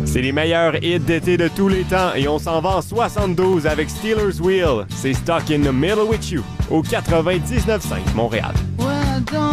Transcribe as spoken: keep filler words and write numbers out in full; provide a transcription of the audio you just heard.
C'est les meilleurs hits d'été de tous les temps et on s'en va en soixante-douze avec Steelers Wheel. C'est Stuck in the Middle with You au quatre-vingt-dix-neuf cinq Montréal.